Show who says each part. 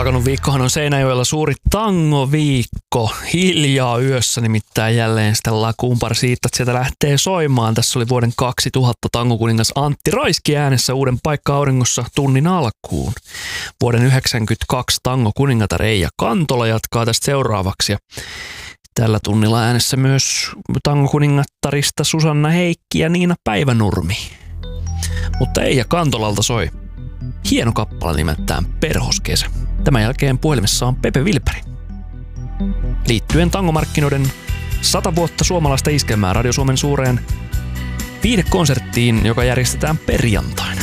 Speaker 1: alkanut viikkohan on Seinäjoella suuri tangoviikko. Hiljaa yössä nimittäin jälleen sitten La Cumparcitat sieltä lähtee soimaan. Tässä oli vuoden 2000 tangokuningas Antti Raiski äänessä uuden paikka auringossa tunnin alkuun. Vuoden 1992 tangokuningatar Eija Kantola jatkaa tästä seuraavaksi. Ja tällä tunnilla äänessä myös tangokuningattarista Susanna Heikki ja Niina Päivänurmi. Mutta Eija Kantolalta soi hieno kappale nimeltään Perhoskesä. Tämän jälkeen puhelimessa on Pepe Vilperi. Liittyen tangomarkkinoiden 100 vuotta suomalaista iskelmää Radio Suomen suureen viihdekonserttiin, joka järjestetään perjantaina.